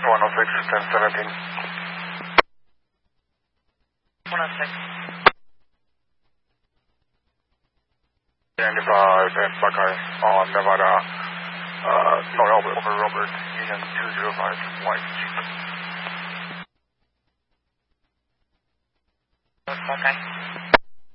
106, 1017. 106. Identified at Buckeye on Nevada, North over Robert, Union 205, white Jeep. Buckeye.